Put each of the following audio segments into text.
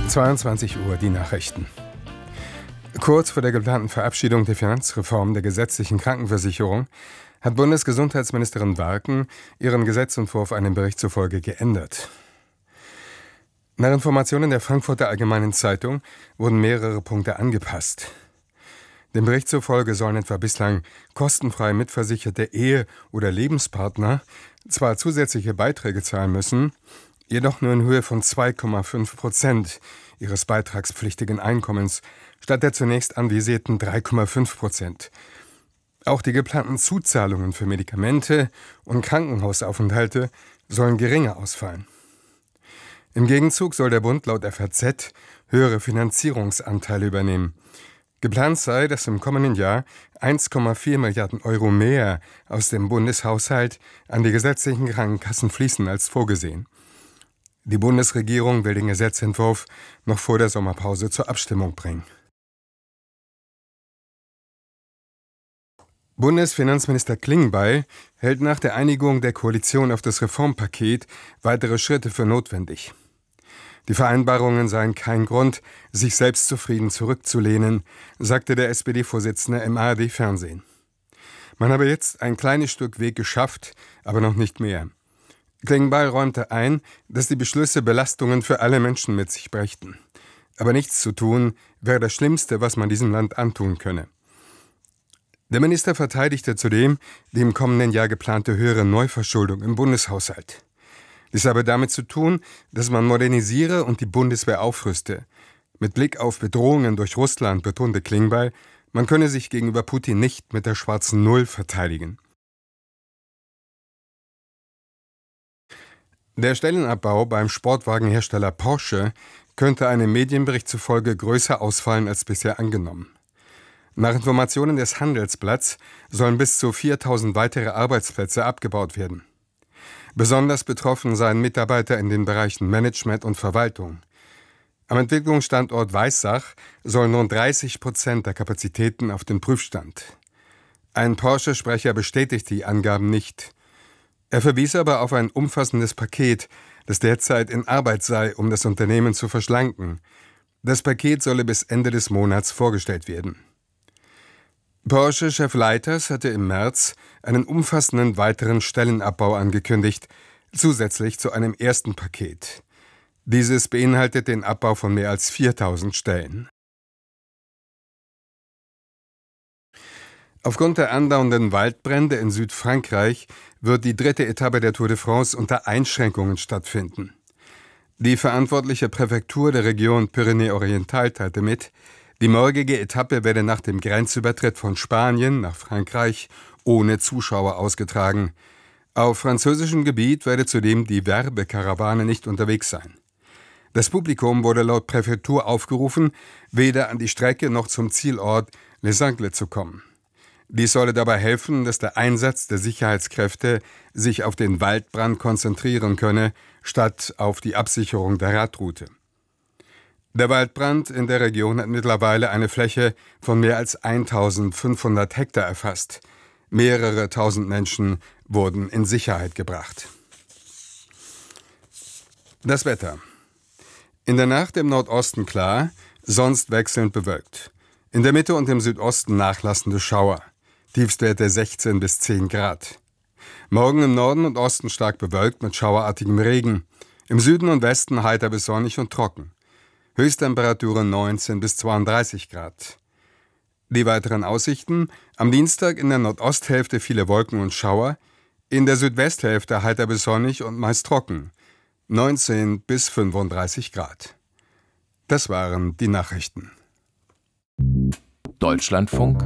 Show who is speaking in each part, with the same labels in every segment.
Speaker 1: 22 Uhr, die Nachrichten. Kurz vor der geplanten Verabschiedung der Finanzreform der gesetzlichen Krankenversicherung hat Bundesgesundheitsministerin Warken ihren Gesetzentwurf einem Bericht zufolge geändert. Nach Informationen der Frankfurter Allgemeinen Zeitung wurden mehrere Punkte angepasst. Dem Bericht zufolge sollen etwa bislang kostenfrei mitversicherte Ehe- oder Lebenspartner zwar zusätzliche Beiträge zahlen müssen, jedoch nur in Höhe von 2,5% ihres beitragspflichtigen Einkommens statt der zunächst anvisierten 3,5%. Auch die geplanten Zuzahlungen für Medikamente und Krankenhausaufenthalte sollen geringer ausfallen. Im Gegenzug soll der Bund laut FAZ höhere Finanzierungsanteile übernehmen. Geplant sei, dass im kommenden Jahr 1,4 Milliarden Euro mehr aus dem Bundeshaushalt an die gesetzlichen Krankenkassen fließen als vorgesehen. Die Bundesregierung will den Gesetzentwurf noch vor der Sommerpause zur Abstimmung bringen. Bundesfinanzminister Klingbeil hält nach der Einigung der Koalition auf das Reformpaket weitere Schritte für notwendig. Die Vereinbarungen seien kein Grund, sich selbstzufrieden zurückzulehnen, sagte der SPD-Vorsitzende im ARD-Fernsehen. Man habe jetzt ein kleines Stück Weg geschafft, aber noch nicht mehr. Klingbeil räumte ein, dass die Beschlüsse Belastungen für alle Menschen mit sich brächten. Aber nichts zu tun, wäre das Schlimmste, was man diesem Land antun könne. Der Minister verteidigte zudem die im kommenden Jahr geplante höhere Neuverschuldung im Bundeshaushalt. Dies habe damit zu tun, dass man modernisiere und die Bundeswehr aufrüste. Mit Blick auf Bedrohungen durch Russland betonte Klingbeil, man könne sich gegenüber Putin nicht mit der schwarzen Null verteidigen. Der Stellenabbau beim Sportwagenhersteller Porsche könnte einem Medienbericht zufolge größer ausfallen als bisher angenommen. Nach Informationen des Handelsblatts sollen bis zu 4.000 weitere Arbeitsplätze abgebaut werden. Besonders betroffen seien Mitarbeiter in den Bereichen Management und Verwaltung. Am Entwicklungsstandort Weissach sollen rund 30% der Kapazitäten auf den Prüfstand. Ein Porsche-Sprecher bestätigt die Angaben nicht. Er verwies aber auf ein umfassendes Paket, das derzeit in Arbeit sei, um das Unternehmen zu verschlanken. Das Paket solle bis Ende des Monats vorgestellt werden. Porsche-Chef Leiters hatte im März einen umfassenden weiteren Stellenabbau angekündigt, zusätzlich zu einem ersten Paket. Dieses beinhaltet den Abbau von mehr als 4.000 Stellen. Aufgrund der andauernden Waldbrände in Südfrankreich wird die 3. Etappe der Tour de France unter Einschränkungen stattfinden. Die verantwortliche Präfektur der Region Pyrenäen-Oriental teilte mit, die morgige Etappe werde nach dem Grenzübertritt von Spanien nach Frankreich ohne Zuschauer ausgetragen. Auf französischem Gebiet werde zudem die Werbekarawane nicht unterwegs sein. Das Publikum wurde laut Präfektur aufgerufen, weder an die Strecke noch zum Zielort Les Angles zu kommen. Dies solle dabei helfen, dass der Einsatz der Sicherheitskräfte sich auf den Waldbrand konzentrieren könne, statt auf die Absicherung der Radroute. Der Waldbrand in der Region hat mittlerweile eine Fläche von mehr als 1.500 Hektar erfasst. Mehrere tausend Menschen wurden in Sicherheit gebracht. Das Wetter. In der Nacht im Nordosten klar, sonst wechselnd bewölkt. In der Mitte und im Südosten nachlassende Schauer. Tiefstwerte 16 bis 10 Grad. Morgen im Norden und Osten stark bewölkt mit schauerartigem Regen. Im Süden und Westen heiter bis sonnig und trocken. Höchsttemperaturen 19 bis 32 Grad. Die weiteren Aussichten: am Dienstag in der Nordosthälfte viele Wolken und Schauer, in der Südwesthälfte heiter bis sonnig und meist trocken. 19 bis 35 Grad. Das waren die Nachrichten.
Speaker 2: Deutschlandfunk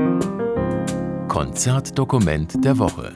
Speaker 2: Konzertdokument der Woche.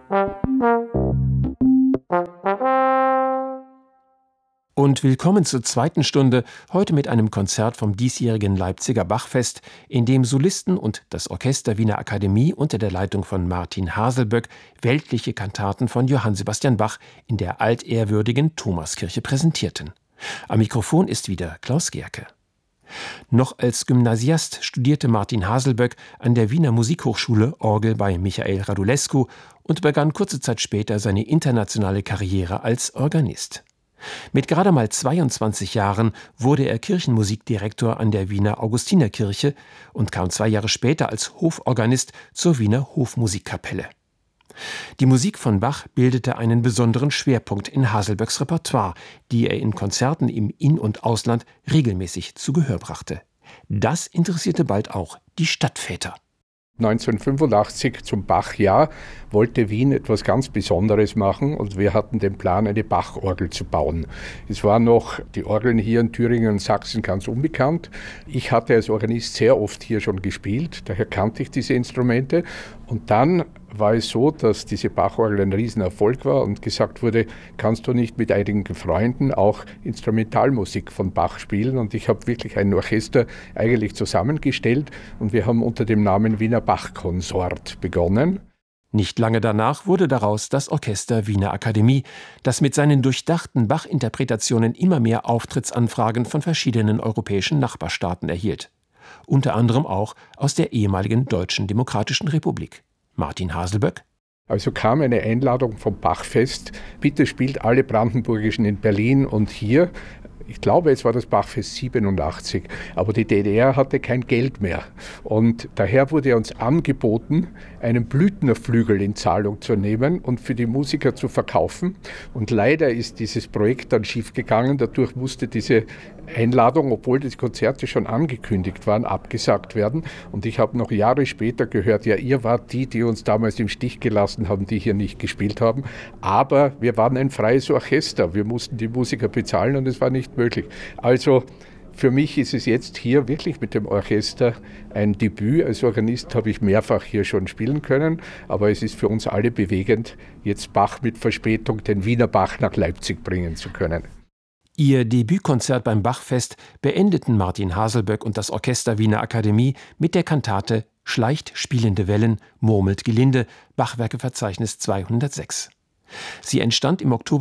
Speaker 3: Und willkommen zur zweiten Stunde, heute mit einem Konzert vom diesjährigen Leipziger Bachfest, in dem Solisten und das Orchester Wiener Akademie unter der Leitung von Martin Haselböck weltliche Kantaten von Johann Sebastian Bach in der altehrwürdigen Thomaskirche präsentierten. Am Mikrofon ist wieder Klaus Gerke. Noch als Gymnasiast studierte Martin Haselböck an der Wiener Musikhochschule Orgel bei Michael Radulescu und begann kurze Zeit später seine internationale Karriere als Organist. Mit gerade mal 22 Jahren wurde er Kirchenmusikdirektor an der Wiener Augustinerkirche und kam 2 Jahre später als Hoforganist zur Wiener Hofmusikkapelle. Die Musik von Bach bildete einen besonderen Schwerpunkt in Haselböcks Repertoire, die er in Konzerten im In- und Ausland regelmäßig zu Gehör brachte. Das interessierte bald auch die Stadtväter.
Speaker 4: 1985 zum Bach-Jahr wollte Wien etwas ganz Besonderes machen und wir hatten den Plan, eine Bach-Orgel zu bauen. Es waren noch die Orgeln hier in Thüringen und Sachsen ganz unbekannt. Ich hatte als Organist sehr oft hier schon gespielt, daher kannte ich diese Instrumente. Und dann war es so, dass diese Bach-Orgel ein Riesenerfolg war und gesagt wurde, kannst du nicht mit einigen Freunden auch Instrumentalmusik von Bach spielen? Und ich habe wirklich ein Orchester eigentlich zusammengestellt und wir haben unter dem Namen Wiener Bach-Konsort begonnen.
Speaker 3: Nicht lange danach wurde daraus das Orchester Wiener Akademie, das mit seinen durchdachten Bach-Interpretationen immer mehr Auftrittsanfragen von verschiedenen europäischen Nachbarstaaten erhielt. Unter anderem auch aus der ehemaligen Deutschen Demokratischen Republik. Martin Haselböck.
Speaker 4: Also kam eine Einladung vom Bachfest, bitte spielt alle Brandenburgischen in Berlin und hier. Ich glaube, es war das Bachfest 87, aber die DDR hatte kein Geld mehr. Und daher wurde uns angeboten, einen Blüthnerflügel in Zahlung zu nehmen und für die Musiker zu verkaufen. Und leider ist dieses Projekt dann schiefgegangen. Dadurch musste diese Einladung, obwohl die Konzerte schon angekündigt waren, abgesagt werden. Und ich habe noch Jahre später gehört, ja, ihr wart die uns damals im Stich gelassen haben, die hier nicht gespielt haben. Aber wir waren ein freies Orchester. Wir mussten die Musiker bezahlen und es war nicht möglich. Also für mich ist es jetzt hier wirklich mit dem Orchester ein Debüt. Als Organist habe ich mehrfach hier schon spielen können, aber es ist für uns alle bewegend, jetzt Bach mit Verspätung, den Wiener Bach nach Leipzig bringen zu können.
Speaker 3: Ihr Debütkonzert beim Bachfest beendeten Martin Haselböck und das Orchester Wiener Akademie mit der Kantate »Schleicht spielende Wellen, murmelt gelinde«, Bachwerkeverzeichnis 206. Sie entstand im Oktober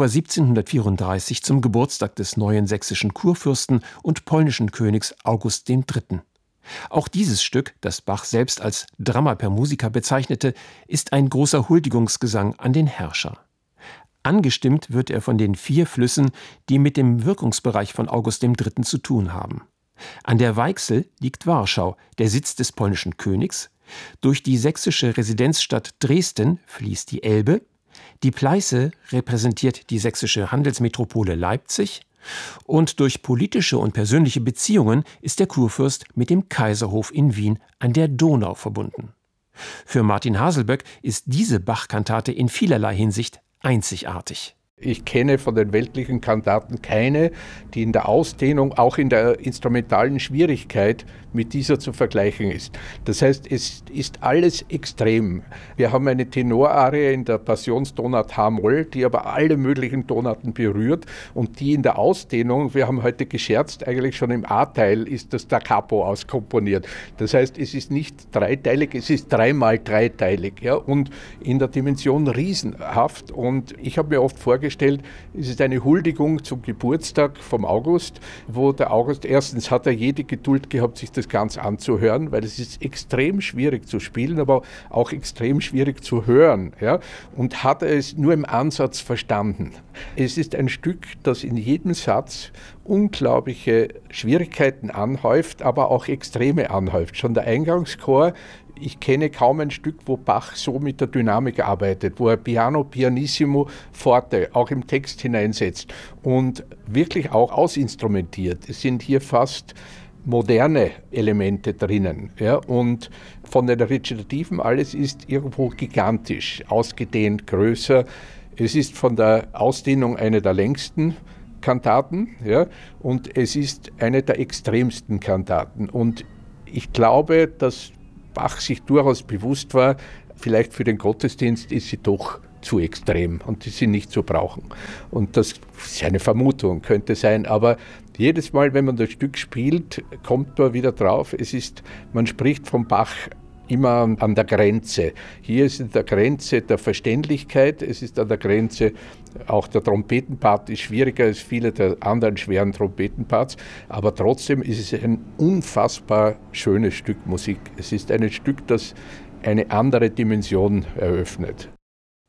Speaker 3: 1734 zum Geburtstag des neuen sächsischen Kurfürsten und polnischen Königs August III. Auch dieses Stück, das Bach selbst als Drama per Musica bezeichnete, ist ein großer Huldigungsgesang an den Herrscher. Angestimmt wird er von den 4 Flüssen, die mit dem Wirkungsbereich von August III. Zu tun haben. An der Weichsel liegt Warschau, der Sitz des polnischen Königs. Durch die sächsische Residenzstadt Dresden fließt die Elbe. Die Pleiße repräsentiert die sächsische Handelsmetropole Leipzig. Und durch politische und persönliche Beziehungen ist der Kurfürst mit dem Kaiserhof in Wien an der Donau verbunden. Für Martin Haselböck ist diese Bach-Kantate in vielerlei Hinsicht einzigartig.
Speaker 4: Ich kenne von den weltlichen Kantaten keine, die in der Ausdehnung, auch in der instrumentalen Schwierigkeit mit dieser zu vergleichen ist. Das heißt, es ist alles extrem. Wir haben eine Tenorarie in der Passionstonart H-Moll, die aber alle möglichen Tonarten berührt und die in der Ausdehnung, wir haben heute gescherzt, eigentlich schon im A-Teil ist das Da Capo auskomponiert. Das heißt, es ist nicht dreiteilig, es ist 3x3-teilig, ja, und in der Dimension riesenhaft. Und ich habe mir oft vorgestellt, es ist eine Huldigung zum Geburtstag vom August, wo der August, erstens hat er jede Geduld gehabt, sich das ganz anzuhören, weil es ist extrem schwierig zu spielen, aber auch extrem schwierig zu hören, ja, und hat er es nur im Ansatz verstanden. Es ist ein Stück, das in jedem Satz unglaubliche Schwierigkeiten anhäuft, aber auch Extreme anhäuft. Schon der Eingangschor, ich kenne kaum ein Stück, wo Bach so mit der Dynamik arbeitet, wo er Piano, Pianissimo, Forte auch im Text hineinsetzt und wirklich auch ausinstrumentiert. Es sind hier fast moderne Elemente drinnen. Ja, und von den Rezitativen, alles ist irgendwo gigantisch, ausgedehnt, größer. Es ist von der Ausdehnung eine der längsten Kantaten, ja, und es ist eine der extremsten Kantaten. Und ich glaube, dass Bach sich durchaus bewusst war, vielleicht für den Gottesdienst ist sie doch zu extrem und die sie nicht zu brauchen. Und das ist eine Vermutung, könnte sein, aber jedes Mal, wenn man das Stück spielt, kommt man wieder drauf. Man spricht vom Bach immer an der Grenze. Hier ist es an der Grenze der Verständlichkeit, es ist an der Grenze, auch der Trompetenpart ist schwieriger als viele der anderen schweren Trompetenparts, aber trotzdem ist es ein unfassbar schönes Stück Musik. Es ist ein Stück, das eine andere Dimension eröffnet.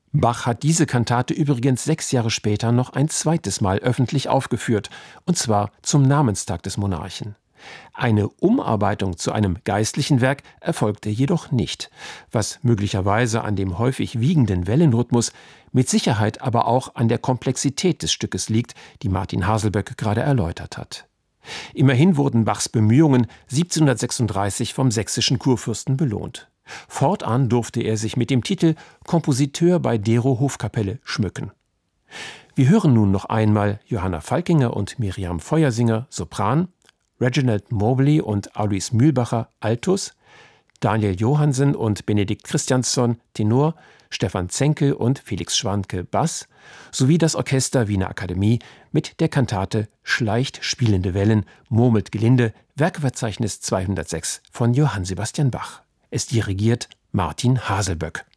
Speaker 3: Bach hat diese Kantate übrigens 6 Jahre später noch ein zweites Mal öffentlich aufgeführt, und zwar zum Namenstag des Monarchen. Eine Umarbeitung zu einem geistlichen Werk erfolgte jedoch nicht, was möglicherweise an dem häufig wiegenden Wellenrhythmus, mit Sicherheit aber auch an der Komplexität des Stückes liegt, die Martin Haselböck gerade erläutert hat. Immerhin wurden Bachs Bemühungen 1736 vom sächsischen Kurfürsten belohnt. Fortan durfte er sich mit dem Titel Kompositeur bei Dero Hofkapelle schmücken. Wir hören nun noch einmal Johanna Falkinger und Miriam Feuersinger, Sopran, Reginald Mobley und Alois Mühlbacher, Altus, Daniel Johansen und Benedikt Christiansson, Tenor, Stefan Zenkel und Felix Schwanke, Bass, sowie das Orchester Wiener Akademie mit der Kantate Schleicht spielende Wellen, murmelt gelinde, Werkeverzeichnis 206 von Johann Sebastian Bach. Es dirigiert Martin Haselböck.